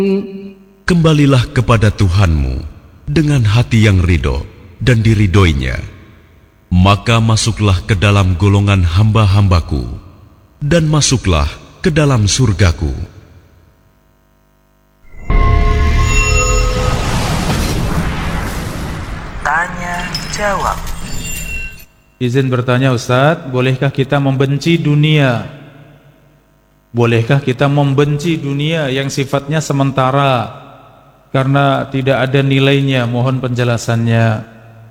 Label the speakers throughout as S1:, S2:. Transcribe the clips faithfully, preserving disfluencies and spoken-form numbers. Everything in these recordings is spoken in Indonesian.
S1: Kembalilah kepada Tuhanmu dengan hati yang ridho dan diridhoinya. Maka masuklah ke dalam golongan hamba-hambaku dan masuklah ke dalam surgaku.
S2: Tanya jawab.
S3: Izin bertanya Ustadz, bolehkah kita membenci dunia? Bolehkah kita membenci dunia yang sifatnya sementara karena tidak ada nilainya? Mohon penjelasannya.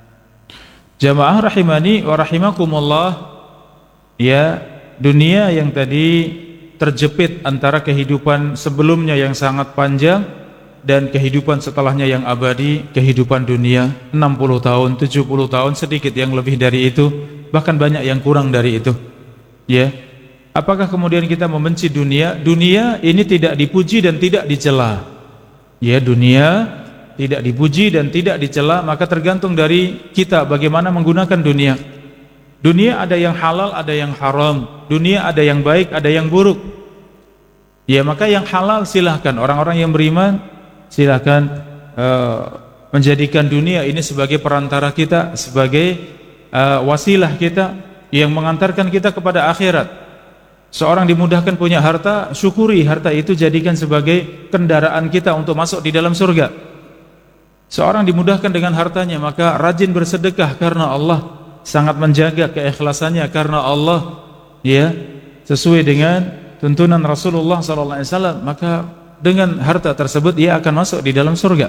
S3: Jamaah rahimani wa rahimakumullah. Ya, dunia yang tadi terjepit antara kehidupan sebelumnya yang sangat panjang dan kehidupan setelahnya yang abadi, kehidupan dunia enam puluh tahun, tujuh puluh tahun, sedikit yang lebih dari itu, bahkan banyak yang kurang dari itu. Ya. Apakah kemudian kita membenci dunia? Dunia ini tidak dipuji dan tidak dicela. Ya, dunia tidak dipuji dan tidak dicela, maka tergantung dari kita bagaimana menggunakan dunia. Dunia ada yang halal, ada yang haram. Dunia ada yang baik, ada yang buruk. Ya, maka yang halal silahkan, orang-orang yang beriman silahkan uh, menjadikan dunia ini sebagai perantara kita, sebagai uh, wasilah kita yang mengantarkan kita kepada akhirat. Seorang dimudahkan punya harta, syukuri harta itu, jadikan sebagai kendaraan kita untuk masuk di dalam surga. Seorang dimudahkan dengan hartanya, maka rajin bersedekah karena Allah, sangat menjaga keikhlasannya karena Allah, ya, sesuai dengan tuntunan Rasulullah sallallahu alaihi wasallam, maka dengan harta tersebut ia akan masuk di dalam surga.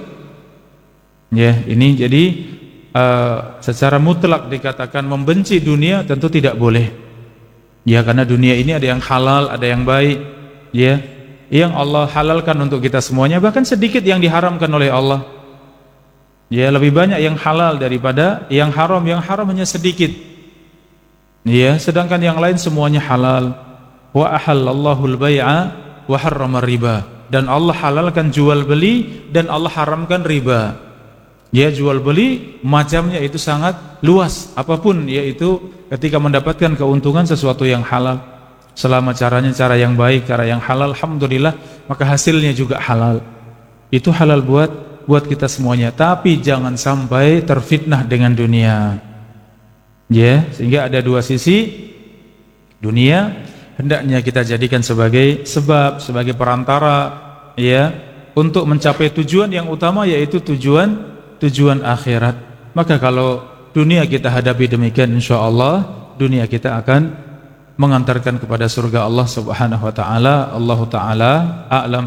S3: Ya, ini jadi uh, secara mutlak dikatakan membenci dunia tentu tidak boleh. Ya, karena dunia ini ada yang halal, ada yang baik, ya, yang Allah halalkan untuk kita semuanya, bahkan sedikit yang diharamkan oleh Allah. Ya, lebih banyak yang halal daripada yang haram. Yang haram hanya sedikit. Ya, sedangkan yang lain semuanya halal. Wa ahallallahu al-bai'a wa harrama riba. Dan Allah halalkan jual beli dan Allah haramkan riba. Ya, jual beli macamnya itu sangat luas, apapun, yaitu ketika mendapatkan keuntungan sesuatu yang halal, selama caranya cara yang baik, cara yang halal, alhamdulillah, maka hasilnya juga halal. Itu halal buat buat kita semuanya. Tapi jangan sampai terfitnah dengan dunia. Ya, sehingga ada dua sisi. Dunia hendaknya kita jadikan sebagai sebab, sebagai perantara, ya, untuk mencapai tujuan yang utama, yaitu tujuan tujuan akhirat. Maka kalau dunia kita hadapi demikian, insyaallah dunia kita akan mengantarkan kepada surga Allah Subhanahu wa taala. Allahu taala a'lam.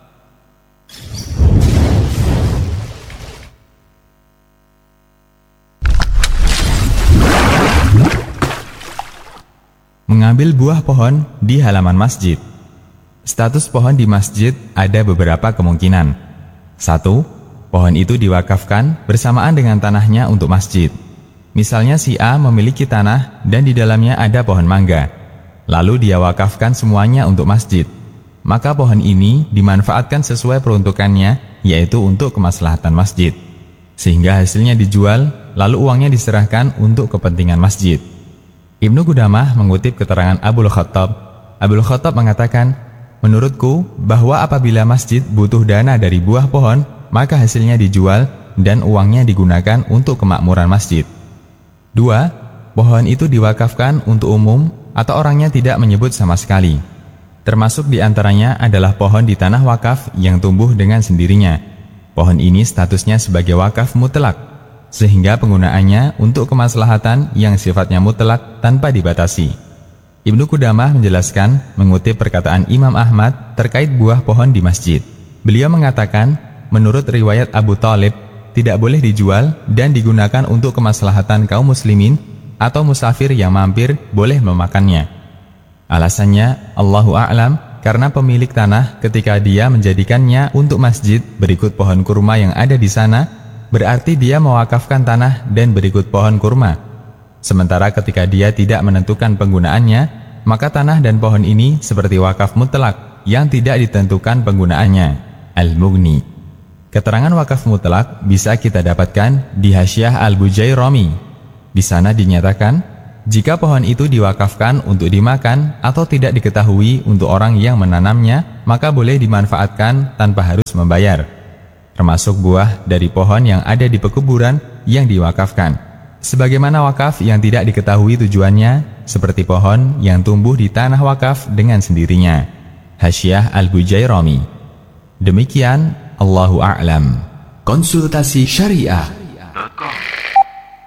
S4: Mengambil buah pohon di halaman masjid. Status pohon di masjid ada beberapa kemungkinan. Satu, pohon itu diwakafkan bersamaan dengan tanahnya untuk masjid. Misalnya si A memiliki tanah dan di dalamnya ada pohon mangga, lalu dia wakafkan semuanya untuk masjid. Maka pohon ini dimanfaatkan sesuai peruntukannya, yaitu untuk kemaslahatan masjid, sehingga hasilnya dijual, lalu uangnya diserahkan untuk kepentingan masjid. Ibnu Qudamah mengutip keterangan Abul Khattab. Abul Khattab mengatakan, menurutku bahwa apabila masjid butuh dana dari buah pohon, maka hasilnya dijual dan uangnya digunakan untuk kemakmuran masjid. Dua, pohon itu diwakafkan untuk umum atau orangnya tidak menyebut sama sekali. Termasuk diantaranya adalah pohon di tanah wakaf yang tumbuh dengan sendirinya. Pohon ini statusnya sebagai wakaf mutlak, sehingga penggunaannya untuk kemaslahatan yang sifatnya mutlak tanpa dibatasi. Ibnu Qudamah menjelaskan mengutip perkataan Imam Ahmad terkait buah pohon di masjid. Beliau mengatakan, menurut riwayat Abu Thalib, tidak boleh dijual dan digunakan untuk kemaslahatan kaum muslimin atau musafir yang mampir boleh memakannya. Alasannya, Allahu a'lam, karena pemilik tanah ketika dia menjadikannya untuk masjid berikut pohon kurma yang ada di sana, berarti dia mewakafkan tanah dan berikut pohon kurma. Sementara ketika dia tidak menentukan penggunaannya, maka tanah dan pohon ini seperti wakaf mutlak yang tidak ditentukan penggunaannya. Al-Mughni. Keterangan wakaf mutlak bisa kita dapatkan di Hasyiah Al-Bujairami. Di sana dinyatakan, Jika pohon itu diwakafkan untuk dimakan atau tidak diketahui untuk orang yang menanamnya, maka boleh dimanfaatkan tanpa harus membayar. Termasuk buah dari pohon yang ada di pekuburan yang diwakafkan. Sebagaimana wakaf yang tidak diketahui tujuannya, seperti pohon yang tumbuh di tanah wakaf dengan sendirinya. Hasyiah Al-Bujairami. Demikian, Allahu a'lam.
S1: Konsultasi Syariah.